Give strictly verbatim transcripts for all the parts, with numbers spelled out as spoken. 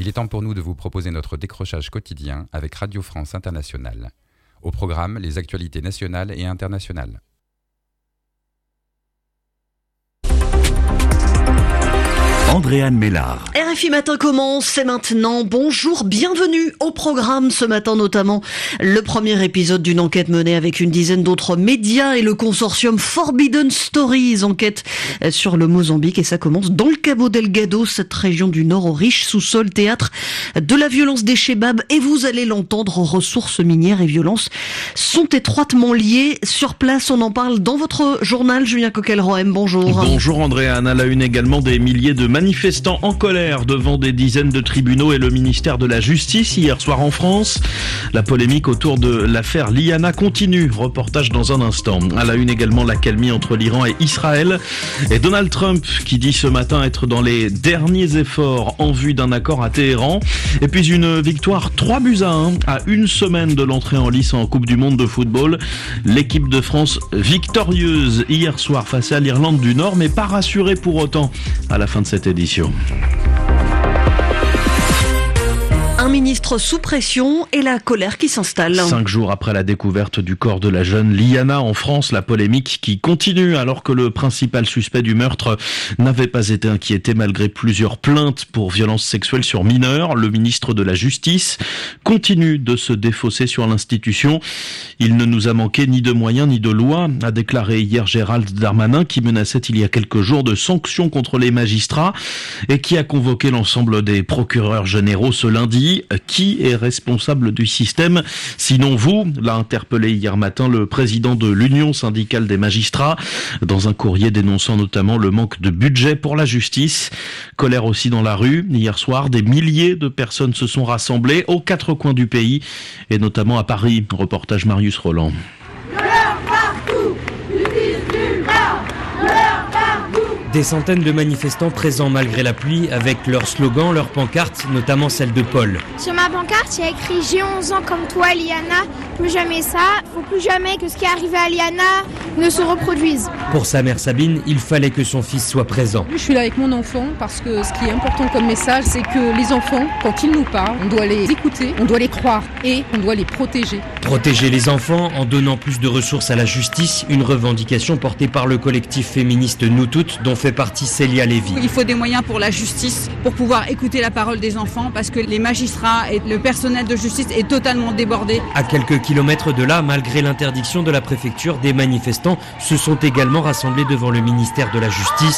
Il est temps pour nous de vous proposer notre décrochage quotidien avec Radio France Internationale. Au programme, les actualités nationales et internationales. Andréane Mélard. R F I Matin commence, c'est maintenant. Bonjour, bienvenue au programme ce matin, notamment le premier épisode d'une enquête menée avec une dizaine d'autres médias et le consortium Forbidden Stories, enquête sur le Mozambique, et ça commence dans le Cabo Delgado, cette région du Nord au riche sous-sol, théâtre de la violence des Chebabs, et vous allez l'entendre, ressources minières et violence sont étroitement liées. Sur place, on en parle dans votre journal. Julien Coquel-Rohem, bonjour. Bonjour Andréane, à la une également des milliers de manifestants en colère devant des dizaines de tribunaux et le ministère de la Justice hier soir en France. La polémique autour de l'affaire Liana continue. Reportage dans un instant. À la une également l'accalmie entre l'Iran et Israël. Et Donald Trump qui dit ce matin être dans les derniers efforts en vue d'un accord à Téhéran. Et puis une victoire trois buts à un à une semaine de l'entrée en lice en Coupe du Monde de football. L'équipe de France victorieuse hier soir face à l'Irlande du Nord, mais pas rassurée pour autant à la fin de cette édition. Un ministre sous pression et la colère qui s'installe. Cinq jours après la découverte du corps de la jeune Liana en France, la polémique qui continue alors que le principal suspect du meurtre n'avait pas été inquiété malgré plusieurs plaintes pour violences sexuelles sur mineurs. Le ministre de la Justice continue de se défausser sur l'institution. Il ne nous a manqué ni de moyens ni de loi, a déclaré hier Gérald Darmanin, qui menaçait il y a quelques jours de sanctions contre les magistrats et qui a convoqué l'ensemble des procureurs généraux ce lundi. Qui est responsable du système sinon vous, l'a interpellé hier matin le président de l'Union syndicale des magistrats dans un courrier dénonçant notamment le manque de budget pour la justice. Colère aussi dans la rue. Hier soir, des milliers de personnes se sont rassemblées aux quatre coins du pays et notamment à Paris. Reportage Marius Roland. Des centaines de manifestants présents malgré la pluie avec leurs slogans, leurs pancartes, notamment celle de Paul. Sur ma pancarte, il y a écrit « J'ai onze ans comme toi, Liana, plus jamais ça, faut plus jamais que ce qui est arrivé à Liana ne se reproduise. » Pour sa mère Sabine, il fallait que son fils soit présent. Je suis là avec mon enfant parce que ce qui est important comme message, c'est que les enfants, quand ils nous parlent, on doit les écouter, on doit les croire et on doit les protéger. Protéger les enfants en donnant plus de ressources à la justice, une revendication portée par le collectif féministe Nous Toutes, dont fait partie Célia Lévy. Il faut des moyens pour la justice, pour pouvoir écouter la parole des enfants, parce que les magistrats et le personnel de justice est totalement débordé. À quelques kilomètres de là, malgré l'interdiction de la préfecture, des manifestants se sont également rassemblés devant le ministère de la Justice.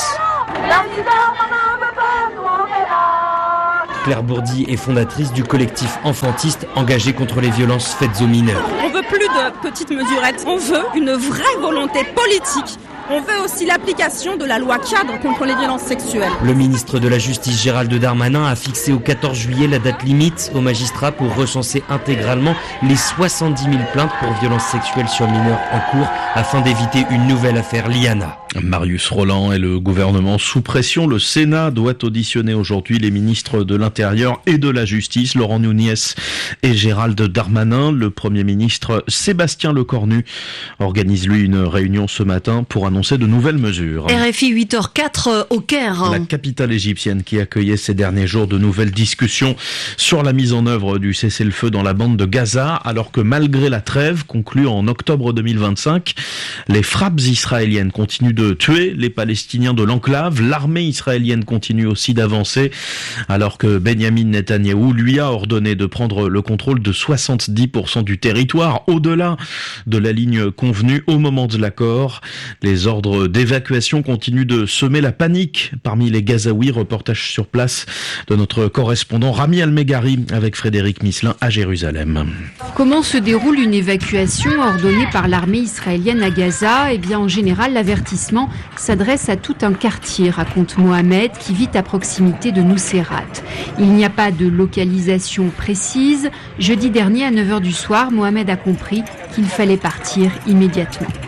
Claire Bourdi est fondatrice du collectif enfantiste engagé contre les violences faites aux mineurs. On veut plus de petites mesurettes, on veut une vraie volonté politique. On veut aussi l'application de la loi cadre contre les violences sexuelles. Le ministre de la Justice Gérald Darmanin a fixé au quatorze juillet la date limite aux magistrats pour recenser intégralement les soixante-dix mille plaintes pour violences sexuelles sur mineurs en cours afin d'éviter une nouvelle affaire Liana. Marius Roland et le gouvernement sous pression. Le Sénat doit auditionner aujourd'hui les ministres de l'Intérieur et de la Justice, Laurent Nunez et Gérald Darmanin. Le Premier ministre Sébastien Lecornu organise lui une réunion ce matin pour annoncer de nouvelles mesures. R F I huit heures quatre au Caire. La capitale égyptienne qui accueillait ces derniers jours de nouvelles discussions sur la mise en œuvre du cessez-le-feu dans la bande de Gaza, alors que malgré la trêve conclue en octobre deux mille vingt-cinq, les frappes israéliennes continuent de tuer les Palestiniens de l'enclave. L'armée israélienne continue aussi d'avancer, alors que Benyamin Netanyahou lui a ordonné de prendre le contrôle de soixante-dix pour cent du territoire, au-delà de la ligne convenue au moment de l'accord. Les ordres d'évacuation continuent de semer la panique parmi les Gazaouis. Reportage sur place de notre correspondant Rami Almegari avec Frédéric Misselin à Jérusalem. Comment se déroule une évacuation ordonnée par l'armée israélienne à Gaza ? Eh bien, en général, l'avertissement s'adresse à tout un quartier, raconte Mohamed, qui vit à proximité de Nuseirat. Il n'y a pas de localisation précise. Jeudi dernier, à neuf heures du soir, Mohamed a compris qu'il fallait partir immédiatement.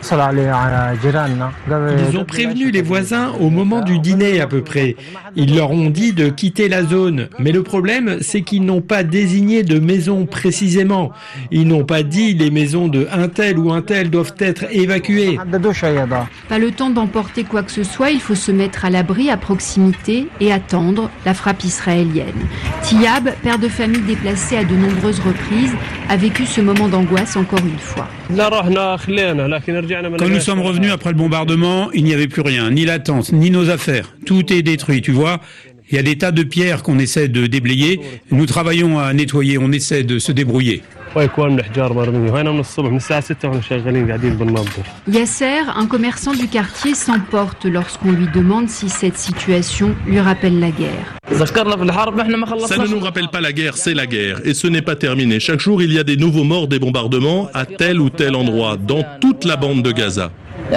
Ils ont prévenu les voisins au moment du dîner à peu près. Ils leur ont dit de quitter la zone. Mais le problème, c'est qu'ils n'ont pas désigné de maison précisément. Ils n'ont pas dit les maisons de un tel ou un tel doivent être évacuées. Pas le temps d'emporter quoi que ce soit, il faut se mettre à l'abri à proximité et attendre la frappe israélienne. Tiyab, père de famille déplacé à de nombreuses reprises, a vécu ce moment d'angoisse encore une fois. Quand nous sommes revenus après le bombardement, il n'y avait plus rien, ni la tente, ni nos affaires. Tout est détruit, tu vois. Il y a des tas de pierres qu'on essaie de déblayer. Nous travaillons à nettoyer, on essaie de se débrouiller. Yasser, un commerçant du quartier, s'emporte lorsqu'on lui demande si cette situation lui rappelle la guerre. Ça ne nous rappelle pas la guerre, c'est la guerre. Et ce n'est pas terminé. Chaque jour, il y a des nouveaux morts des bombardements à tel ou tel endroit, dans toute la bande de Gaza.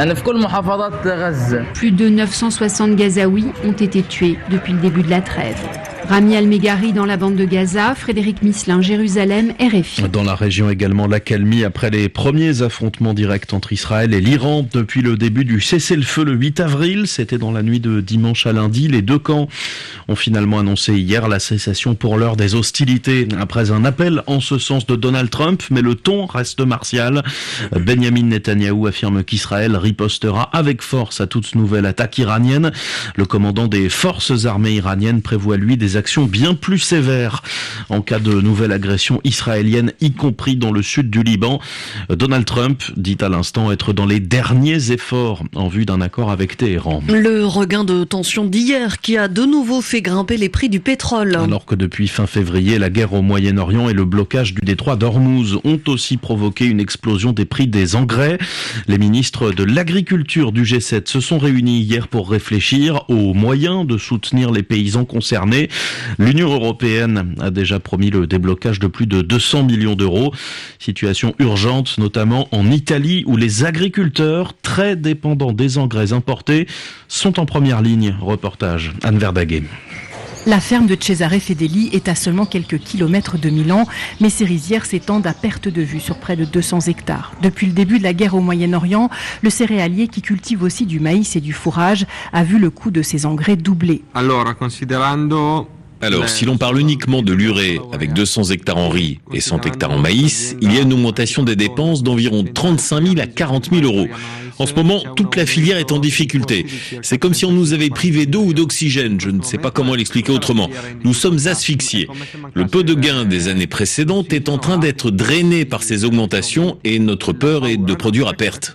Plus de neuf cent soixante Gazaouis ont été tués depuis le début de la trêve. Rami Al-Meghari dans la bande de Gaza, Frédéric Misselin, Jérusalem, R F I. Dans la région également, l'accalmie après les premiers affrontements directs entre Israël et l'Iran depuis le début du cessez-le-feu le huit avril. C'était dans la nuit de dimanche à lundi. Les deux camps ont finalement annoncé hier la cessation pour l'heure des hostilités après un appel en ce sens de Donald Trump, mais le ton reste martial. Benjamin Netanyahou affirme qu'Israël ripostera avec force à toute nouvelle attaque iranienne. Le commandant des forces armées iraniennes prévoit lui des actions bien plus sévères en cas de nouvelle agression israélienne, y compris dans le sud du Liban. Donald Trump dit à l'instant être dans les derniers efforts en vue d'un accord avec Téhéran. Le regain de tension d'hier qui a de nouveau fait grimper les prix du pétrole. Alors que depuis fin février, la guerre au Moyen-Orient et le blocage du détroit d'Ormuz ont aussi provoqué une explosion des prix des engrais. Les ministres de l'agriculture du G sept se sont réunis hier pour réfléchir aux moyens de soutenir les paysans concernés. L'Union européenne a déjà promis le déblocage de plus de deux cents millions d'euros. Situation urgente, notamment en Italie, où les agriculteurs, très dépendants des engrais importés, sont en première ligne. Reportage Anne Verdaguet. La ferme de Cesare Fedeli est à seulement quelques kilomètres de Milan, mais ses rizières s'étendent à perte de vue sur près de deux cents hectares. Depuis le début de la guerre au Moyen-Orient, le céréalier qui cultive aussi du maïs et du fourrage a vu le coût de ses engrais doubler. Alors, considerando... Alors, si l'on parle uniquement de l'urée, avec deux cents hectares en riz et cent hectares en maïs, il y a une augmentation des dépenses d'environ trente-cinq mille à quarante mille euros. En ce moment, toute la filière est en difficulté. C'est comme si on nous avait privé d'eau ou d'oxygène, je ne sais pas comment l'expliquer autrement. Nous sommes asphyxiés. Le peu de gains des années précédentes est en train d'être drainé par ces augmentations et notre peur est de produire à perte.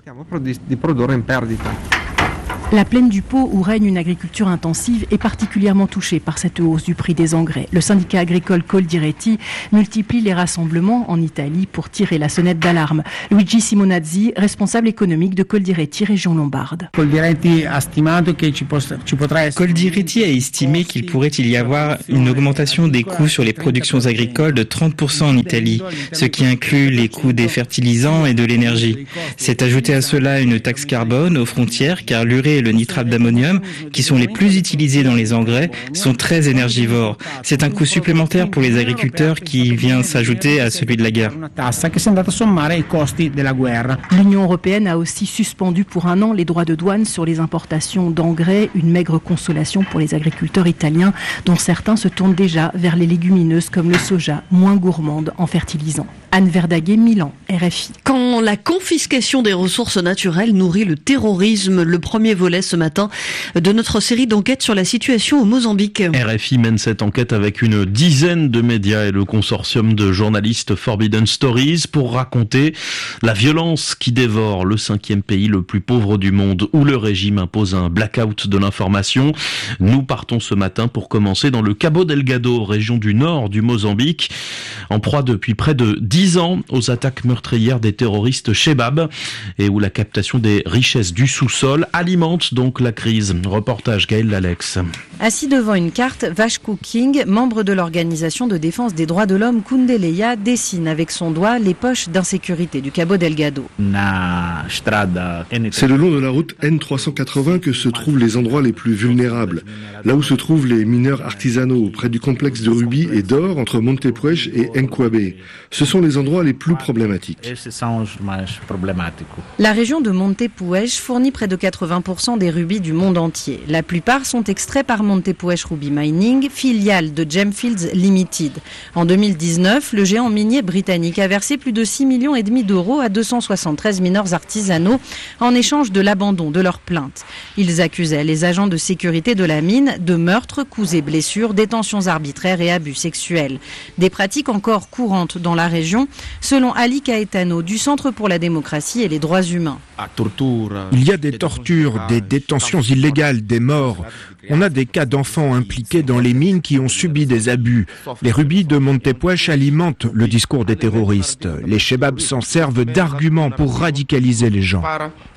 La plaine du Pô, où règne une agriculture intensive, est particulièrement touchée par cette hausse du prix des engrais. Le syndicat agricole Coldiretti multiplie les rassemblements en Italie pour tirer la sonnette d'alarme. Luigi Simonazzi, responsable économique de Coldiretti, région lombarde. Coldiretti a estimé qu'il pourrait y avoir une augmentation des coûts sur les productions agricoles de trente pour cent en Italie, ce qui inclut les coûts des fertilisants et de l'énergie. C'est ajouté à cela une taxe carbone aux frontières, car l'urée et le nitrate d'ammonium, qui sont les plus utilisés dans les engrais, sont très énergivores. C'est un coût supplémentaire pour les agriculteurs qui vient s'ajouter à celui de la guerre. L'Union européenne a aussi suspendu pour un an les droits de douane sur les importations d'engrais, une maigre consolation pour les agriculteurs italiens, dont certains se tournent déjà vers les légumineuses comme le soja, moins gourmande en fertilisants. Anne Verdaguet, Milan, R F I. Quand la confiscation des ressources naturelles nourrit le terrorisme, le premier volet ce matin de notre série d'enquêtes sur la situation au Mozambique. R F I mène cette enquête avec une dizaine de médias et le consortium de journalistes Forbidden Stories pour raconter la violence qui dévore le cinquième pays le plus pauvre du monde où le régime impose un blackout de l'information. Nous partons ce matin pour commencer dans le Cabo Delgado, région du nord du Mozambique, en proie depuis près de dix ans aux attaques meurtrières des terroristes Shebab et où la captation des richesses du sous-sol alimente alimente donc la crise. Reportage Gaël Lalex. Assis devant une carte, Vashko King, membre de l'organisation de défense des droits de l'homme Kundeleya, dessine avec son doigt les poches d'insécurité du Cabo Delgado. C'est le long de la route N trois cent quatre-vingts que se trouvent les endroits les plus vulnérables. Là où se trouvent les mineurs artisanaux, près du complexe de rubis et d'or entre Montepuez et Nkwabe. Ce sont les endroits les plus problématiques. La région de Montepuez fournit près de quatre-vingts pour cent des rubis du monde entier. La plupart sont extraits par Montepuez Ruby Mining, filiale de Gemfields Limited. En deux mille dix-neuf, le géant minier britannique a versé plus de six virgule cinq millions d'euros à deux cent soixante-treize mineurs artisanaux en échange de l'abandon de leurs plaintes. Ils accusaient les agents de sécurité de la mine de meurtres, coups et blessures, détentions arbitraires et abus sexuels. Des pratiques encore courantes dans la région, selon Ali Caetano du Centre pour la démocratie et les droits humains. Il y a des tortures, des détentions illégales, des morts. On a des cas d'enfants impliqués dans les mines qui ont subi des abus. Les rubis de Montepuez alimentent le discours des terroristes. Les chebabs s'en servent d'arguments pour radicaliser les gens.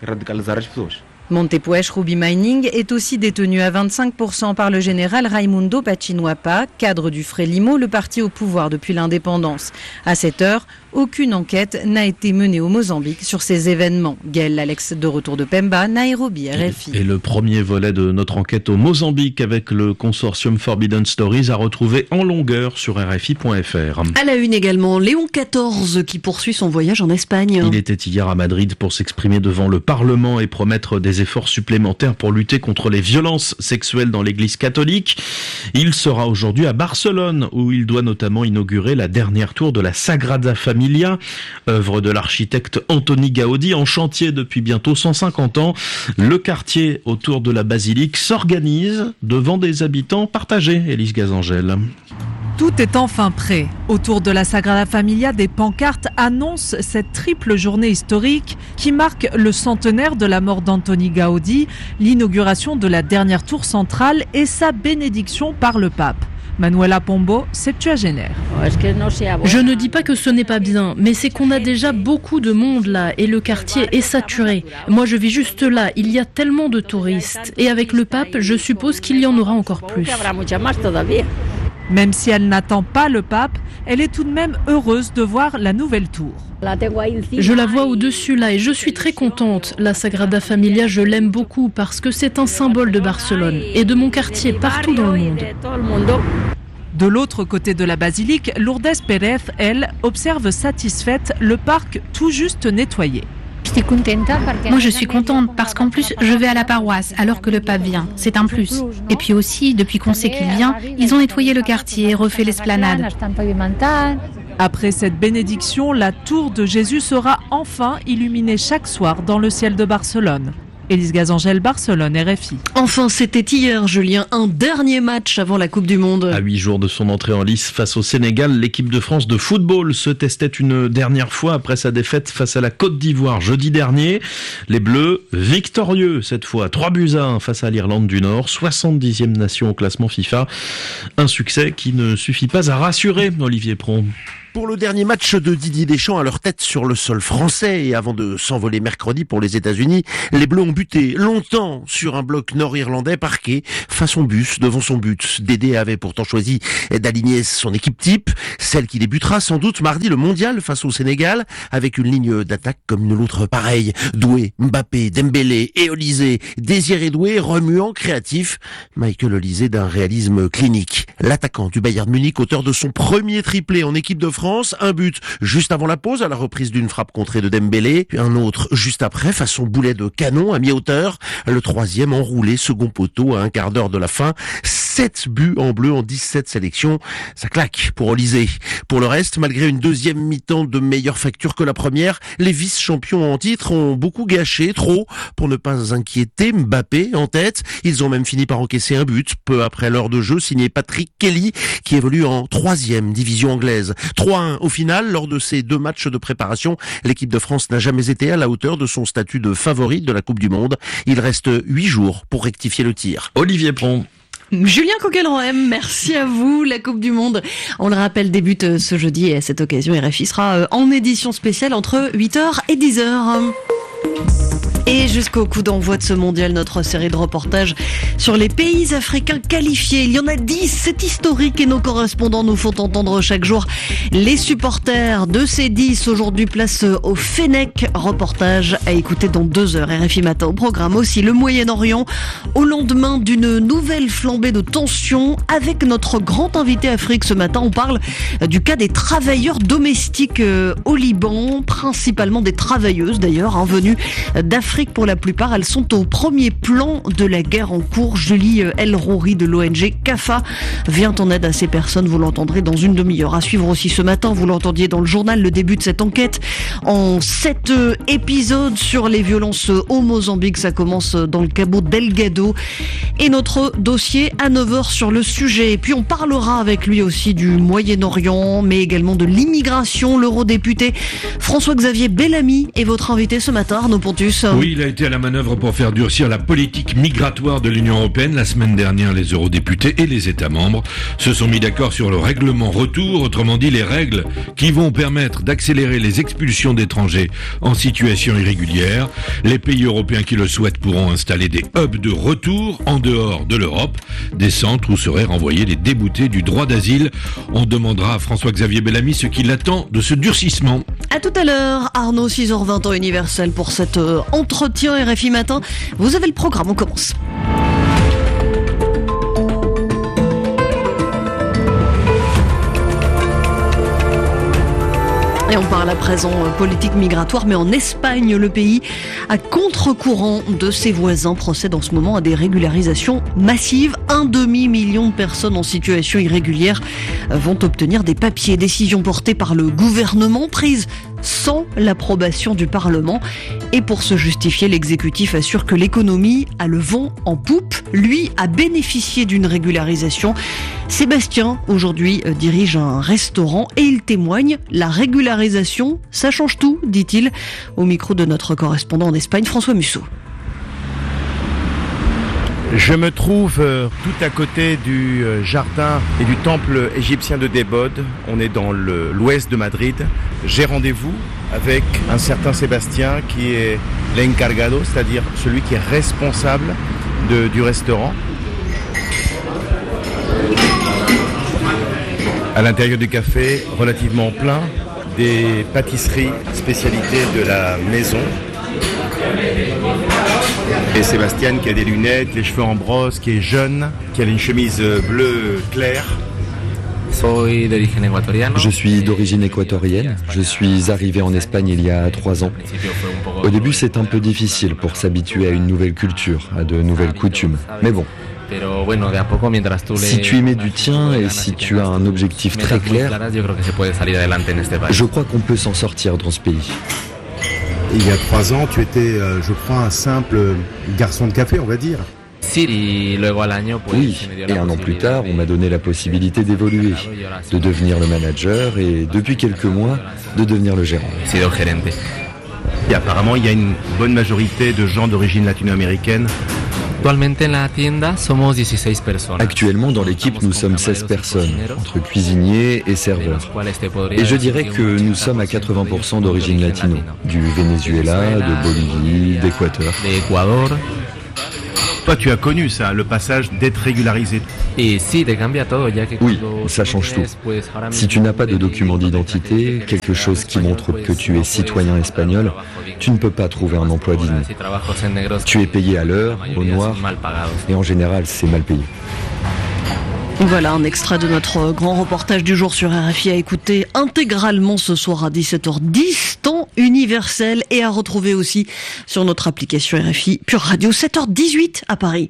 Montepuez Ruby Mining est aussi détenu à vingt-cinq pour cent par le général Raimundo Pachinuapa, cadre du Frelimo, le parti au pouvoir depuis l'indépendance. À cette heure, aucune enquête n'a été menée au Mozambique sur ces événements. Gaël Alex de retour de Pemba, Nairobi, R F I. Et le premier volet de notre enquête au Mozambique avec le consortium Forbidden Stories à retrouver en longueur sur R F I point F R. À la une également, Léon quatorze qui poursuit son voyage en Espagne. Il était hier à Madrid pour s'exprimer devant le Parlement et promettre des efforts supplémentaires pour lutter contre les violences sexuelles dans l'église catholique. Il sera aujourd'hui à Barcelone où il doit notamment inaugurer la dernière tour de la Sagrada Familia, œuvre de l'architecte Antoni Gaudi en chantier depuis bientôt cent cinquante ans. Le quartier autour de la basilique s'organise devant des habitants partagés. Élise Gazangel. Tout est enfin prêt. Autour de la Sagrada Familia, des pancartes annoncent cette triple journée historique qui marque le centenaire de la mort d'Antoni Gaudi, l'inauguration de la dernière tour centrale et sa bénédiction par le pape. Manuela Pombo, septuagénaire. Je ne dis pas que ce n'est pas bien, mais c'est qu'on a déjà beaucoup de monde là et le quartier est saturé. Moi je vis juste là, il y a tellement de touristes. Et avec le pape, je suppose qu'il y en aura encore plus. Même si elle n'attend pas le pape, elle est tout de même heureuse de voir la nouvelle tour. Je la vois au-dessus là et je suis très contente. La Sagrada Familia, je l'aime beaucoup parce que c'est un symbole de Barcelone et de mon quartier partout dans le monde. De l'autre côté de la basilique, Lourdes Pérez, elle, observe satisfaite le parc tout juste nettoyé. Moi je suis contente parce qu'en plus je vais à la paroisse alors que le pape vient, c'est un plus. Et puis aussi, depuis qu'on sait qu'il vient, ils ont nettoyé le quartier et refait l'esplanade. Après cette bénédiction, la tour de Jésus sera enfin illuminée chaque soir dans le ciel de Barcelone. Élise Gazangel, Barcelone, R F I. Enfin, c'était hier, Julien, un dernier match avant la Coupe du Monde. À huit jours de son entrée en lice face au Sénégal, l'équipe de France de football se testait une dernière fois après sa défaite face à la Côte d'Ivoire jeudi dernier. Les Bleus, victorieux cette fois, trois buts à un face à l'Irlande du Nord, soixante-dixième nation au classement FIFA. Un succès qui ne suffit pas à rassurer Olivier Pron. Pour le dernier match de Didier Deschamps à leur tête sur le sol français et avant de s'envoler mercredi pour les États-Unis, les Bleus ont buté longtemps sur un bloc nord-irlandais parqué façon bus devant son but. Dédé avait pourtant choisi d'aligner son équipe type, celle qui débutera sans doute mardi le mondial face au Sénégal avec une ligne d'attaque comme une autre pareille. Doué, Mbappé, Dembélé et Olysée. Désiré Doué, remuant, créatif. Michael Olysée d'un réalisme clinique. L'attaquant du Bayern Munich, auteur de son premier triplé en équipe de France, un but juste avant la pause à la reprise d'une frappe contrée de Dembélé, puis un autre juste après façon boulet de canon à mi-hauteur, le troisième enroulé second poteau à un quart d'heure de la fin. sept buts en bleu en dix-sept sélections, ça claque pour Olysée. Pour le reste, malgré une deuxième mi-temps de meilleure facture que la première, les vice-champions en titre ont beaucoup gâché, trop, pour ne pas inquiéter Mbappé en tête. Ils ont même fini par encaisser un but, peu après l'heure de jeu, signé Patrick Kelly, qui évolue en troisième division anglaise. trois à un au final, lors de ces deux matchs de préparation, l'équipe de France n'a jamais été à la hauteur de son statut de favori de la Coupe du Monde. Il reste huit jours pour rectifier le tir. Olivier Pron. Julien Coquelin-M, merci à vous. La Coupe du Monde, on le rappelle, débute ce jeudi et à cette occasion, R F I sera en édition spéciale entre huit heures et dix heures. Et Et jusqu'au coup d'envoi de ce mondial, notre série de reportages sur les pays africains qualifiés. Il y en a dix, c'est historique et nos correspondants nous font entendre chaque jour les supporters de ces dix. Aujourd'hui, place au Fennec. Reportage à écouter dans deux heures. R F I Matin au programme aussi le Moyen-Orient au lendemain d'une nouvelle flambée de tensions. Avec notre grand invité Afrique ce matin, on parle du cas des travailleurs domestiques au Liban, principalement des travailleuses d'ailleurs, hein, venues d'Afrique pour la plupart. Elles sont au premier plan de la guerre en cours. Julie El Rouri de l'O N G CAFA vient en aide à ces personnes. Vous l'entendrez dans une demi-heure. À suivre aussi ce matin, vous l'entendiez dans le journal, le début de cette enquête en sept épisodes sur les violences au Mozambique. Ça commence dans le Cabo Delgado. Et notre dossier à neuf heures sur le sujet. Et puis on parlera avec lui aussi du Moyen-Orient, mais également de l'immigration. L'eurodéputé François-Xavier Bellamy est votre invité ce matin, Arnaud Pontus. Oui, il a été à la manœuvre pour faire durcir la politique migratoire de l'Union européenne. La semaine dernière, les eurodéputés et les États membres se sont mis d'accord sur le règlement retour, autrement dit les règles qui vont permettre d'accélérer les expulsions d'étrangers en situation irrégulière. Les pays européens qui le souhaitent pourront installer des hubs de retour en dehors de l'Europe, des centres où seraient renvoyés les déboutés du droit d'asile. On demandera à François-Xavier Bellamy ce qu'il attend de ce durcissement. À tout à l'heure, Arnaud, six heures vingt temps universel pour cet euh, entretien R F I Matin. Vous avez le programme, on commence. Et on parle à présent politique migratoire, mais en Espagne, le pays, à contre-courant de ses voisins, procède en ce moment à des régularisations massives. Un demi-million de personnes en situation irrégulière vont obtenir des papiers. Décision portée par le gouvernement, prise sans l'approbation du Parlement. Et pour se justifier, l'exécutif assure que l'économie a le vent en poupe. Lui a bénéficié d'une régularisation. Sébastien, aujourd'hui, dirige un restaurant et il témoigne, la régularisation, ça change tout, dit-il, au micro de notre correspondant en Espagne, François Musso. Je me trouve euh, tout à côté du euh, jardin et du temple égyptien de Débod. On est dans le, l'ouest de Madrid. J'ai rendez-vous avec un certain Sébastien qui est l'encargado, c'est-à-dire celui qui est responsable de, du restaurant. À l'intérieur du café, relativement plein, des pâtisseries, spécialités de la maison. Et Sébastien qui a des lunettes, les cheveux en brosse, qui est jeune, qui a une chemise bleue claire. Je suis d'origine équatorienne. Je suis arrivé en Espagne il y a trois ans. Au début, c'est un peu difficile pour s'habituer à une nouvelle culture, à de nouvelles coutumes. Mais bon. Si tu y mets du tien et si tu as un objectif très clair, je crois qu'on peut s'en sortir dans ce pays. Il y a trois ans, tu étais, euh, je crois, un simple garçon de café, on va dire. Oui, et un an plus tard, on m'a donné la possibilité d'évoluer, de devenir le manager et depuis quelques mois, de devenir le gérant. Et apparemment, il y a une bonne majorité de gens d'origine latino-américaine. Actuellement, dans l'équipe, nous sommes seize personnes, entre cuisiniers et serveurs. Et je dirais que nous sommes à quatre-vingts pour cent d'origine latino, du Venezuela, de Bolivie, d'Équateur. Toi, tu as connu ça, le passage d'être régularisé. Oui, ça change tout. Si tu n'as pas de document d'identité, quelque chose qui montre que tu es citoyen espagnol, tu ne peux pas trouver un emploi digne. Tu es payé à l'heure, au noir, et en général, c'est mal payé. Voilà un extrait de notre grand reportage du jour sur R F I à écouter intégralement ce soir à dix-sept heures dix, temps universel, et à retrouver aussi sur notre application R F I Pure Radio, sept heures dix-huit à Paris.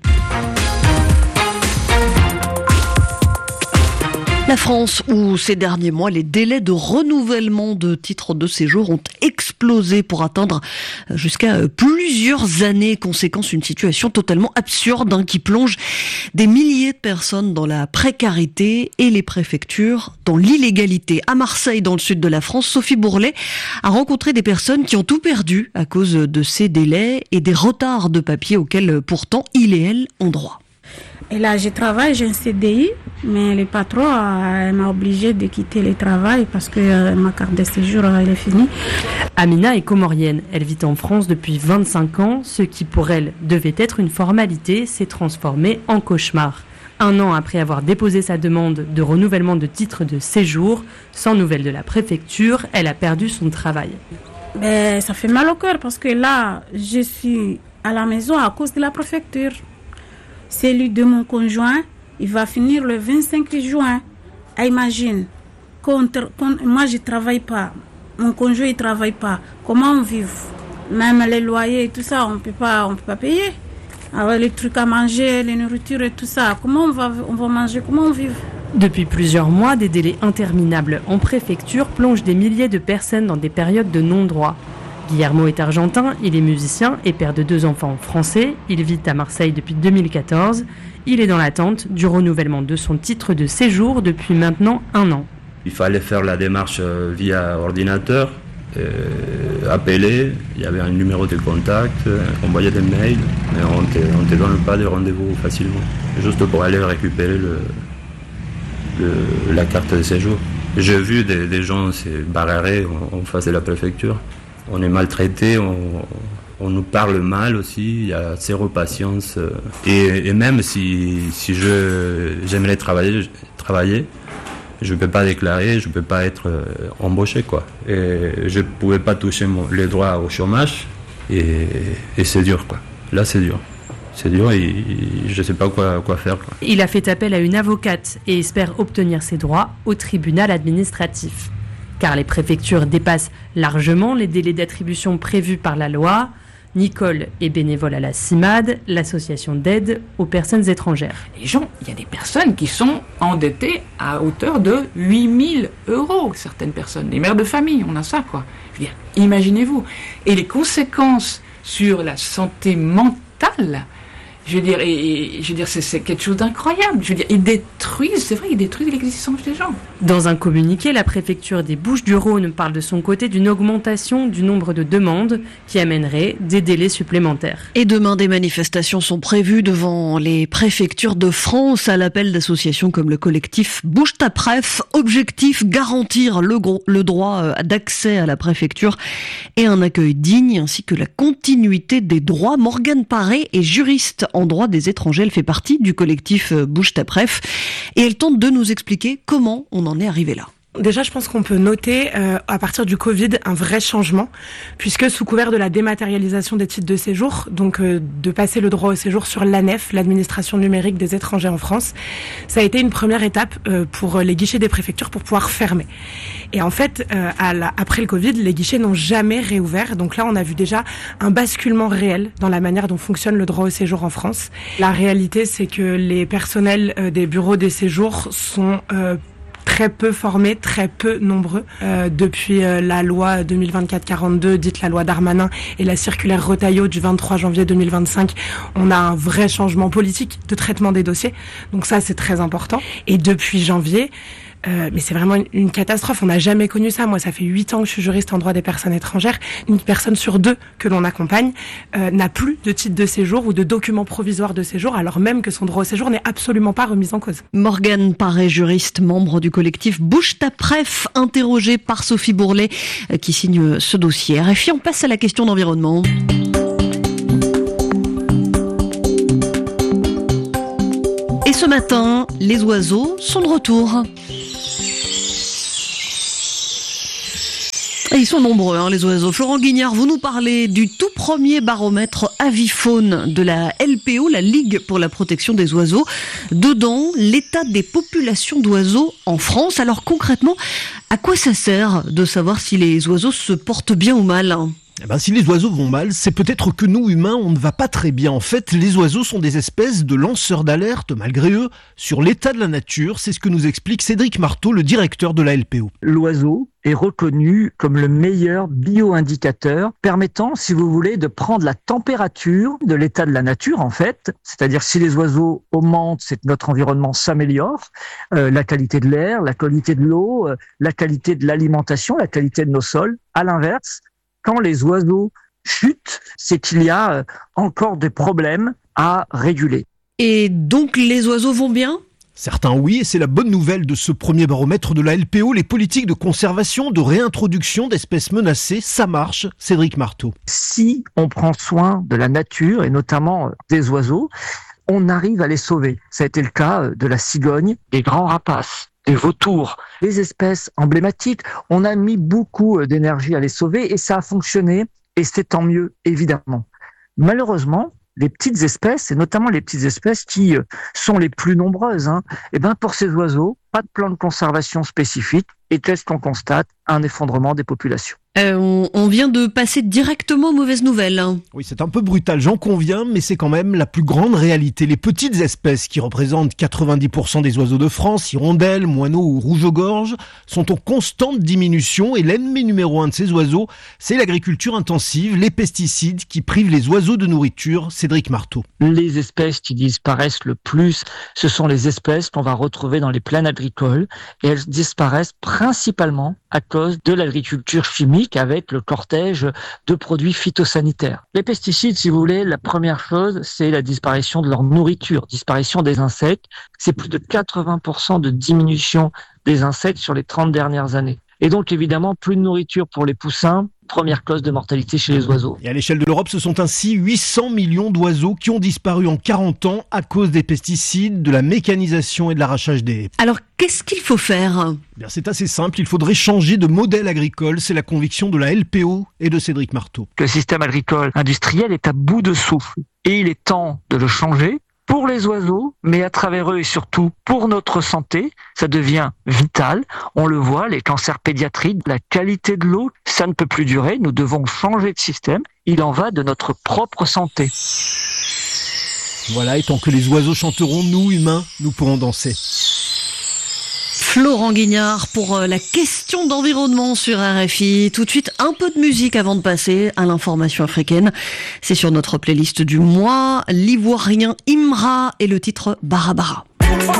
La France, où ces derniers mois, les délais de renouvellement de titres de séjour ont explosé pour atteindre jusqu'à plusieurs années. Conséquence, une situation totalement absurde hein, qui plonge des milliers de personnes dans la précarité et les préfectures dans l'illégalité. À Marseille, dans le sud de la France, Sophie Bourlet a rencontré des personnes qui ont tout perdu à cause de ces délais et des retards de papier auxquels pourtant il et elle ont droit. Et là, je travaille, j'ai un C D I, mais le patron euh, m'a obligé de quitter le travail parce que euh, ma carte de séjour euh, elle est finie. Amina est comorienne. Elle vit en France depuis vingt-cinq ans. Ce qui pour elle devait être une formalité s'est transformé en cauchemar. Un an après avoir déposé sa demande de renouvellement de titre de séjour, sans nouvelles de la préfecture, elle a perdu son travail. Mais ça fait mal au cœur parce que là, je suis à la maison à cause de la préfecture. Celui de mon conjoint, il va finir le vingt-cinq juin. Ah, imagine, contre, contre, moi je ne travaille pas, mon conjoint ne travaille pas. Comment on vit? Même les loyers et tout ça, on peut pas, on peut pas payer. Alors, les trucs à manger, les nourritures et tout ça, comment on va, on va manger, comment on vit? Depuis plusieurs mois, des délais interminables en préfecture plongent des milliers de personnes dans des périodes de non-droit. Guillermo est argentin, il est musicien et père de deux enfants français. Il vit à Marseille depuis deux mille quatorze. Il est dans l'attente du renouvellement de son titre de séjour depuis maintenant un an. Il fallait faire la démarche via ordinateur, euh, appeler, il y avait un numéro de contact, envoyer des mails, mais on ne te, te donne pas de rendez-vous facilement, juste pour aller récupérer le, le, la carte de séjour. J'ai vu des, des gens se barrer en, en face de la préfecture. On est maltraité, on, on nous parle mal aussi, il y a zéro patience. Et, et même si, si je, j'aimerais travailler, travailler, je ne peux pas déclarer, je ne peux pas être embauché, quoi. Et je ne pouvais pas toucher mon, les droits au chômage, et, et c'est dur, quoi. Là, c'est dur. C'est dur et je ne sais pas quoi, quoi faire, quoi. Il a fait appel à une avocate et espère obtenir ses droits au tribunal administratif. Car les préfectures dépassent largement les délais d'attribution prévus par la loi. Nicole est bénévole à la CIMAD, l'association d'aide aux personnes étrangères. Les gens, il y a des personnes qui sont endettées à hauteur de huit mille euros, certaines personnes, les mères de famille, on a ça, quoi. Je veux dire, imaginez-vous. Et les conséquences sur la santé mentale, je veux dire, et, et, je veux dire c'est, c'est quelque chose d'incroyable. Je veux dire, ils détruisent, c'est vrai, ils détruisent l'existence des gens. Dans un communiqué, la préfecture des Bouches-du-Rhône parle de son côté d'une augmentation du nombre de demandes qui amènerait des délais supplémentaires. Et demain, des manifestations sont prévues devant les préfectures de France à l'appel d'associations comme le collectif Bouge ta Préf. Objectif, garantir le, gros, le droit d'accès à la préfecture et un accueil digne ainsi que la continuité des droits. Morgane Paré est juriste en droit des étrangers. Elle fait partie du collectif Bouge ta Préf et elle tente de nous expliquer comment on en est arrivé là. Déjà, je pense qu'on peut noter, euh, à partir du Covid, un vrai changement, puisque sous couvert de la dématérialisation des titres de séjour, donc euh, de passer le droit au séjour sur l'A N E F, l'administration numérique des étrangers en France, ça a été une première étape euh, pour les guichets des préfectures pour pouvoir fermer. Et en fait, euh, à la, après le Covid, les guichets n'ont jamais réouvert. Donc là, on a vu déjà un basculement réel dans la manière dont fonctionne le droit au séjour en France. La réalité, c'est que les personnels euh, des bureaux des séjours sont euh, très peu formés, très peu nombreux. Euh, depuis euh, la loi deux mille vingt-quatre quarante-deux, dite la loi Darmanin, et la circulaire Retailleau du vingt-trois janvier deux mille vingt-cinq, on a un vrai changement politique de traitement des dossiers. Donc ça, c'est très important. Et depuis janvier, Euh, mais c'est vraiment une, une catastrophe. On n'a jamais connu ça. Moi, ça fait huit ans que je suis juriste en droit des personnes étrangères. Une personne sur deux que l'on accompagne euh, n'a plus de titre de séjour ou de document provisoire de séjour, alors même que son droit au séjour n'est absolument pas remis en cause. Morgane Paré, juriste, membre du collectif Bouge ta Préf, interrogée par Sophie Bourlet, euh, qui signe ce dossier. R F I, on passe à la question d'environnement. Et ce matin, les oiseaux sont de retour. Et ils sont nombreux, hein, les oiseaux. Florent Guignard, vous nous parlez du tout premier baromètre avifaune de la L P O, la Ligue pour la protection des oiseaux. Dedans, l'état des populations d'oiseaux en France. Alors concrètement, à quoi ça sert de savoir si les oiseaux se portent bien ou mal ? Eh ben, si les oiseaux vont mal, c'est peut-être que nous, humains, on ne va pas très bien. En fait, les oiseaux sont des espèces de lanceurs d'alerte, malgré eux, sur l'état de la nature. C'est ce que nous explique Cédric Marteau, le directeur de la L P O. L'oiseau est reconnu comme le meilleur bio-indicateur permettant, si vous voulez, de prendre la température de l'état de la nature, en fait. C'est-à-dire, si les oiseaux augmentent, c'est que notre environnement s'améliore. Euh, la qualité de l'air, la qualité de l'eau, euh, la qualité de l'alimentation, la qualité de nos sols. À l'inverse, quand les oiseaux chutent, c'est qu'il y a encore des problèmes à réguler. Et donc les oiseaux vont bien ? Certains oui, et c'est la bonne nouvelle de ce premier baromètre de la L P O. Les politiques de conservation, de réintroduction d'espèces menacées, ça marche. Cédric Marteau. Si on prend soin de la nature, et notamment des oiseaux, on arrive à les sauver. Ça a été le cas de la cigogne, des grands rapaces, des vautours, des espèces emblématiques. On a mis beaucoup d'énergie à les sauver et ça a fonctionné, et c'est tant mieux, évidemment. Malheureusement, les petites espèces, et notamment les petites espèces qui sont les plus nombreuses, hein, et ben pour ces oiseaux, pas de plan de conservation spécifique, et qu'est-ce qu'on constate ? Un effondrement des populations. Euh, on, on vient de passer directement aux mauvaises nouvelles. Hein. Oui, c'est un peu brutal, j'en conviens, mais c'est quand même la plus grande réalité. Les petites espèces qui représentent quatre-vingt-dix pour cent des oiseaux de France, hirondelles, moineaux ou rouge-gorge, sont en constante diminution et l'ennemi numéro un de ces oiseaux, c'est l'agriculture intensive, les pesticides qui privent les oiseaux de nourriture. Cédric Marteau. Les espèces qui disparaissent le plus, ce sont les espèces qu'on va retrouver dans les plaines agricoles et elles disparaissent principalement à cause de l'agriculture chimique avec le cortège de produits phytosanitaires. Les pesticides, si vous voulez, la première chose, c'est la disparition de leur nourriture, disparition des insectes. C'est plus de quatre-vingts pour cent de diminution des insectes sur les trente dernières années. Et donc, évidemment, plus de nourriture pour les poussins, première cause de mortalité chez les oiseaux. Et à l'échelle de l'Europe, ce sont ainsi huit cents millions d'oiseaux qui ont disparu en quarante ans à cause des pesticides, de la mécanisation et de l'arrachage des haies. Alors, qu'est-ce qu'il faut faire ? Bien, c'est assez simple, il faudrait changer de modèle agricole, c'est la conviction de la L P O et de Cédric Marteau. Le système agricole industriel est à bout de souffle et il est temps de le changer. Pour les oiseaux, mais à travers eux et surtout pour notre santé, ça devient vital. On le voit, les cancers pédiatriques, la qualité de l'eau, ça ne peut plus durer. Nous devons changer de système. Il en va de notre propre santé. Voilà, et tant que les oiseaux chanteront, nous, humains, nous pourrons danser. Florent Guignard pour la question d'environnement sur R F I. Tout de suite, un peu de musique avant de passer à l'information africaine. C'est sur notre playlist du mois, l'Ivoirien Imra et le titre Barabara.